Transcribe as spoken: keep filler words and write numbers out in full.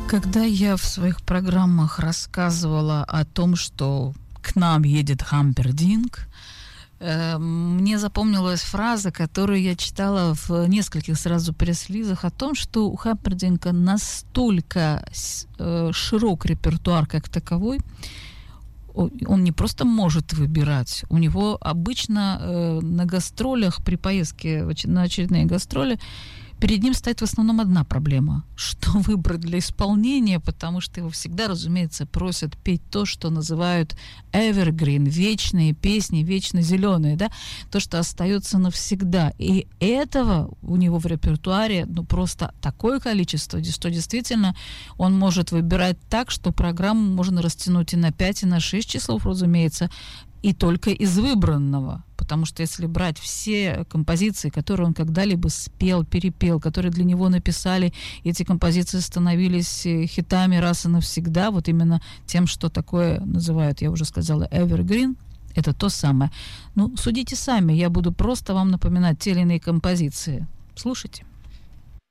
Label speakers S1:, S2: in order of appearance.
S1: Когда я в своих программах рассказывала о том, что к нам едет Хампердинк, э, мне запомнилась фраза, которую я читала в нескольких сразу пресс-релизах о том, что у Хампердинка настолько э, широк репертуар как таковой, он не просто может выбирать, у него обычно э, на гастролях, при поездке на очередные гастроли, перед ним стоит в основном одна проблема. Что выбрать для исполнения, потому что его всегда, разумеется, просят петь то, что называют evergreen, вечные песни, вечно зеленые, да, то, что остается навсегда. И этого у него в репертуаре, ну, просто такое количество, что действительно он может выбирать так, что программу можно растянуть и на пять, и на шесть часов, разумеется, и только из выбранного. Потому что если брать все композиции, которые он когда-либо спел, перепел, которые для него написали, эти композиции становились хитами раз и навсегда, вот именно тем, что такое называют, я уже сказала, evergreen, это то самое. Ну, судите сами, я буду просто вам напоминать те или иные композиции. Слушайте.